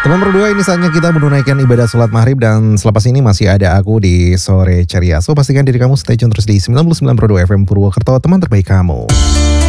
Teman berdua, ini saatnya kita menunaikan ibadah sholat maghrib dan selepas ini masih ada aku di Sore Ceria. So pastikan diri kamu stay tune terus di 99.2 FM Purwokerto, teman terbaik kamu.